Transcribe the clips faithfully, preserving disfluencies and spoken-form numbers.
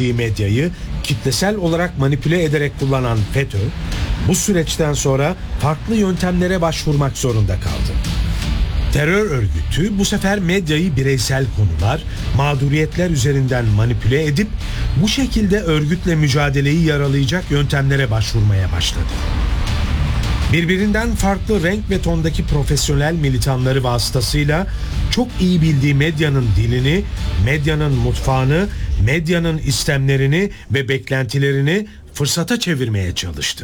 bildiği medyayı kitlesel olarak manipüle ederek kullanan FETÖ, bu süreçten sonra farklı yöntemlere başvurmak zorunda kaldı. Terör örgütü bu sefer medyayı bireysel konular, mağduriyetler üzerinden manipüle edip bu şekilde örgütle mücadeleyi yaralayacak yöntemlere başvurmaya başladı. Birbirinden farklı renk ve tondaki profesyonel militanları vasıtasıyla çok iyi bildiği medyanın dilini, medyanın mutfağını, medyanın istemlerini ve beklentilerini fırsata çevirmeye çalıştı.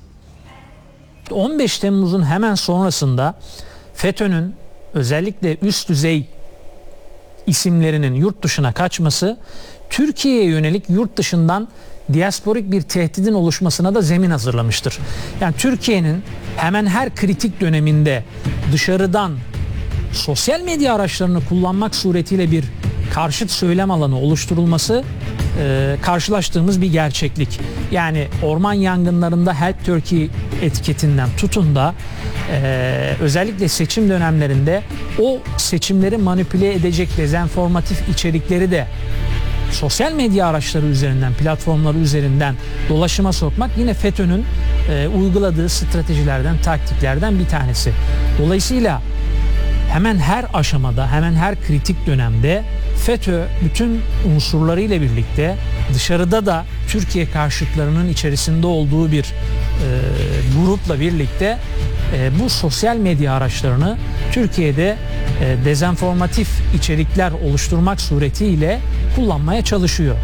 on beş Temmuz'un hemen sonrasında FETÖ'nün özellikle üst düzey isimlerinin yurt dışına kaçması, Türkiye'ye yönelik yurt dışından diasporik bir tehdidin oluşmasına da zemin hazırlamıştır. Yani Türkiye'nin hemen her kritik döneminde dışarıdan sosyal medya araçlarını kullanmak suretiyle bir karşıt söylem alanı oluşturulması e, karşılaştığımız bir gerçeklik. Yani orman yangınlarında Help Turkey etiketinden tutun da e, özellikle seçim dönemlerinde o seçimleri manipüle edecek dezenformatif içerikleri de sosyal medya araçları üzerinden, platformları üzerinden dolaşıma sokmak yine FETÖ'nün e, uyguladığı stratejilerden, taktiklerden bir tanesi. Dolayısıyla hemen her aşamada, hemen her kritik dönemde FETÖ bütün unsurlarıyla birlikte dışarıda da Türkiye karşıtlarının içerisinde olduğu bir e, grupla birlikte e, bu sosyal medya araçlarını Türkiye'de e, dezenformatif içerikler oluşturmak suretiyle kullanmaya çalışıyor.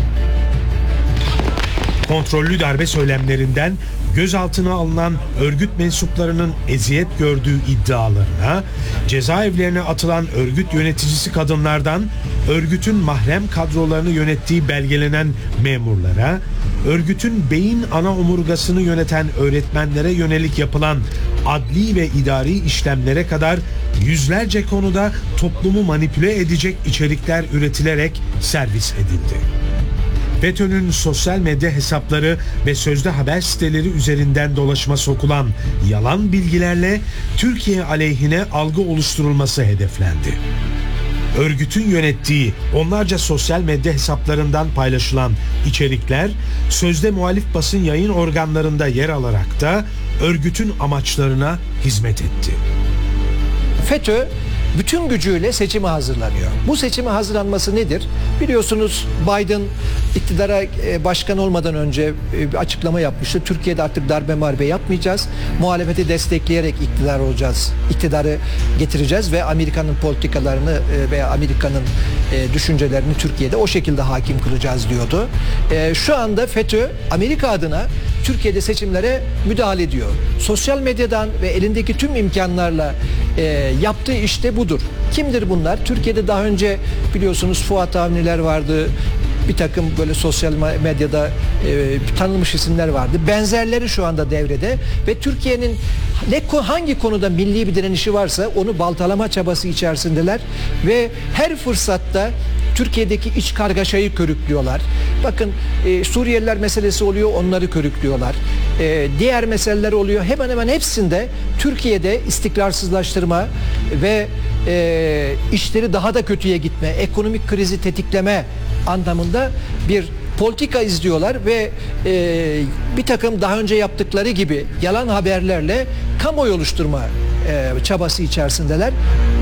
Kontrollü darbe söylemlerinden gözaltına alınan örgüt mensuplarının eziyet gördüğü iddialarına, cezaevlerine atılan örgüt yöneticisi kadınlardan örgütün mahrem kadrolarını yönettiği belgelenen memurlara, örgütün beyin ana omurgasını yöneten öğretmenlere yönelik yapılan adli ve idari işlemlere kadar yüzlerce konuda toplumu manipüle edecek içerikler üretilerek servis edildi. FETÖ'nün sosyal medya hesapları ve sözde haber siteleri üzerinden dolaşıma sokulan yalan bilgilerle Türkiye aleyhine algı oluşturulması hedeflendi. Örgütün yönettiği onlarca sosyal medya hesaplarından paylaşılan içerikler sözde muhalif basın yayın organlarında yer alarak da örgütün amaçlarına hizmet etti. FETÖ bütün gücüyle seçime hazırlanıyor. Bu seçime hazırlanması nedir? Biliyorsunuz Biden iktidara başkan olmadan önce bir açıklama yapmıştı. Türkiye'de artık darbe marbe yapmayacağız. Muhalefeti destekleyerek iktidar olacağız. İktidarı getireceğiz ve Amerika'nın politikalarını veya Amerika'nın düşüncelerini Türkiye'de o şekilde hakim kılacağız diyordu. Şu anda FETÖ Amerika adına Türkiye'de seçimlere müdahale ediyor. Sosyal medyadan ve elindeki tüm imkanlarla yaptığı işte budur. Kimdir bunlar? Türkiye'de daha önce biliyorsunuz Fuat Avniler vardı. Bir takım böyle sosyal medyada e, tanınmış isimler vardı. Benzerleri şu anda devrede ve Türkiye'nin ne hangi konuda milli bir direnişi varsa onu baltalama çabası içerisindeler ve her fırsatta Türkiye'deki iç kargaşayı körüklüyorlar. Bakın e, Suriyeliler meselesi oluyor, onları körüklüyorlar. E, diğer meseleler oluyor. Hemen hemen hepsinde Türkiye'de istikrarsızlaştırma ve e, işleri daha da kötüye gitme, ekonomik krizi tetikleme anlamında bir politika izliyorlar ve e, bir takım daha önce yaptıkları gibi yalan haberlerle kamuoyu oluşturma e, çabası içerisindeler.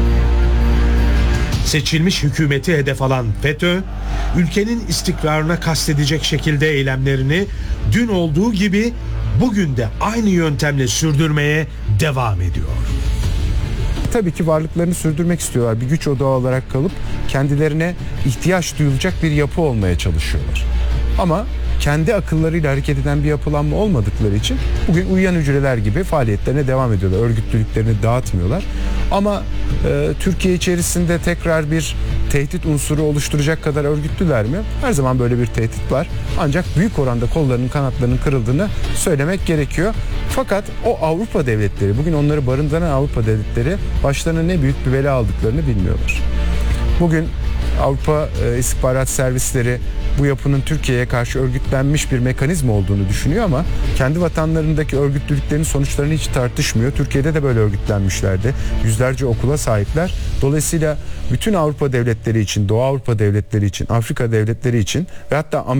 Seçilmiş hükümeti hedef alan FETÖ, ülkenin istikrarına kastedecek şekilde eylemlerini dün olduğu gibi bugün de aynı yöntemle sürdürmeye devam ediyor. Tabii ki varlıklarını sürdürmek istiyorlar. Bir güç odağı olarak kalıp kendilerine ihtiyaç duyulacak bir yapı olmaya çalışıyorlar. Ama kendi akıllarıyla hareket eden bir yapılanma olmadıkları için bugün uyuyan hücreler gibi faaliyetlerine devam ediyorlar. Örgütlülüklerini dağıtmıyorlar. Ama e, Türkiye içerisinde tekrar bir tehdit unsuru oluşturacak kadar örgütlüler mi? Her zaman böyle bir tehdit var. Ancak büyük oranda kollarının kanatlarının kırıldığını söylemek gerekiyor. Fakat o Avrupa devletleri, bugün onları barındıran Avrupa devletleri başlarına ne büyük bir bela aldıklarını bilmiyorlar. Bugün Avrupa e, istihbarat servisleri bu yapının Türkiye'ye karşı örgütlenmiş bir mekanizma olduğunu düşünüyor ama kendi vatanlarındaki örgütlülüklerin sonuçlarını hiç tartışmıyor. Türkiye'de de böyle örgütlenmişlerdi. Yüzlerce okula sahipler. Dolayısıyla bütün Avrupa devletleri için, Doğu Avrupa devletleri için, Afrika devletleri için ve hatta